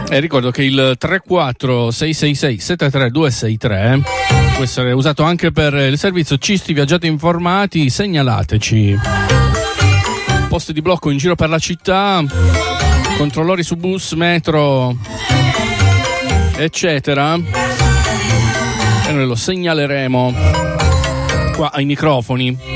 E ricordo che il 34666732263 può essere usato anche per il servizio Cisti Viaggiate Informati. Segnalateci posti di blocco in giro per la città, controllori su bus, metro, eccetera, e noi lo segnaleremo qua ai microfoni.